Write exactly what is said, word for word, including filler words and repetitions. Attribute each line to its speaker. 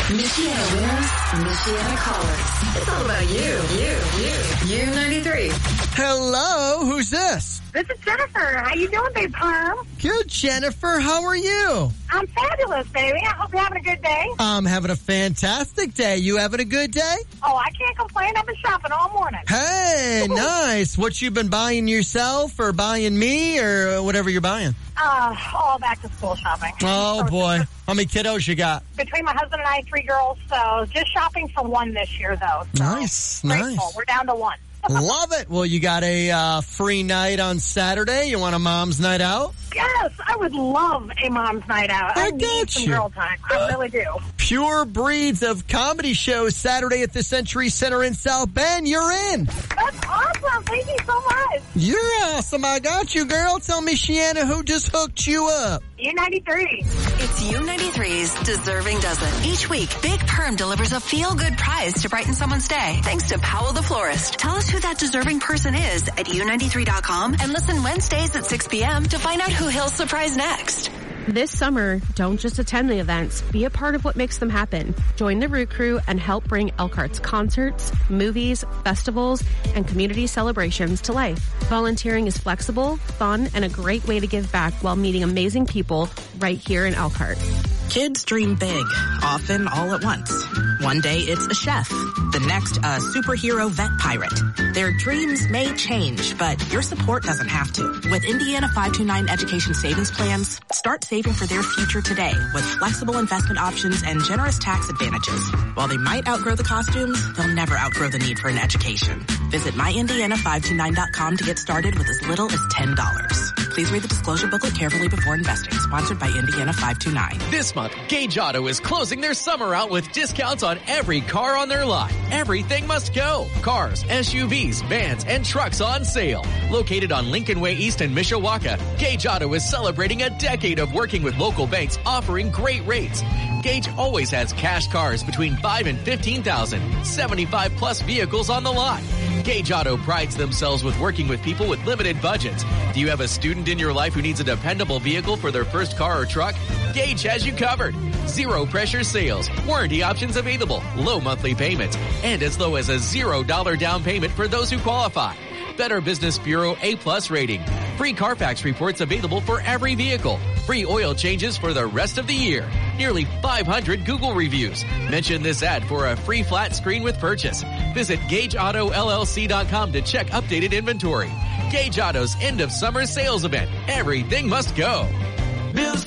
Speaker 1: Michiana winners, Michiana callers. It's all about you, you, you. U ninety-three.
Speaker 2: Hello, who's this?
Speaker 3: This is Jennifer. How you doing, babe Perm?
Speaker 2: Good, Jennifer. How are you?
Speaker 3: I'm fabulous, baby. I hope you're having a good day.
Speaker 2: I'm having a fantastic day. You having a good day?
Speaker 3: Oh, I can't complain. I've been shopping all morning.
Speaker 2: Hey,
Speaker 3: Ooh.
Speaker 2: Nice. What you been buying yourself or buying me or whatever you're buying?
Speaker 3: Uh, all back to school shopping.
Speaker 2: Oh,
Speaker 3: so
Speaker 2: boy. How many kiddos you got?
Speaker 3: Between my husband and I, three girls, so just shopping for one this year, though. So
Speaker 2: Nice,
Speaker 3: grateful.
Speaker 2: nice.
Speaker 3: We're down to one.
Speaker 2: Love it. Well, you got a uh, free night on Saturday. You want a mom's night out?
Speaker 3: Yes, I would love a mom's night out.
Speaker 2: I
Speaker 3: I
Speaker 2: got
Speaker 3: need some
Speaker 2: you.
Speaker 3: girl time. I really do.
Speaker 2: Pure Breeds of Comedy Show Saturday at the Century Center in South Bend. You're in.
Speaker 3: That's awesome. Thank you so much.
Speaker 2: You're awesome. I got you, girl. Tell me, Shiana, who just hooked you up?
Speaker 3: U ninety-three.
Speaker 1: It's U ninety-three's Deserving Dozen. Each week, Big Perm delivers a feel-good prize to brighten someone's day. Thanks to Powell the Florist. Tell us who that deserving person is at U ninety-three dot com and listen Wednesdays at six p.m. to find out who he'll surprise next.
Speaker 4: This summer, don't just attend the events, be a part of what makes them happen. Join the Root Crew and help bring Elkhart's concerts, movies, festivals, and community celebrations to life. Volunteering is flexible, fun, and a great way to give back while meeting amazing people right here in Elkhart.
Speaker 5: Kids dream big, often all at once. One day it's a chef, the next a superhero vet pirate. Their dreams may change, but your support doesn't have to. With Indiana five two nine Education Savings Plans, start saving for their future today with flexible investment options and generous tax advantages. While they might outgrow the costumes, they'll never outgrow the need for an education. Visit my indiana five two nine dot com to get started with as little as ten dollars. Please read the disclosure booklet carefully before investing. Sponsored by Indiana five two nine.
Speaker 6: This month, Gage Auto is closing their summer out with discounts on every car on their lot. Everything must go. Cars, S U Vs, vans, and trucks on sale. Located on Lincoln Way East in Mishawaka, Gage Auto is celebrating a decade of working with local banks offering great rates. Gage always has cash cars between five and fifteen thousand, seventy-five plus vehicles on the lot. Gage Auto prides themselves with working with people with limited budgets. Do you have a student in your life who needs a dependable vehicle for their first car or truck? Gage has you covered. Zero pressure sales, warranty options available, low monthly payments, and as low as a zero dollar down payment for those who qualify. Better Business Bureau A-plus rating. Free Carfax reports available for every vehicle. Free oil changes for the rest of the year. Nearly five hundred Google reviews. Mention this ad for a free flat screen with purchase. Visit Gage Auto L L C dot com to check updated inventory. Gage Auto's end of summer sales event. Everything must go.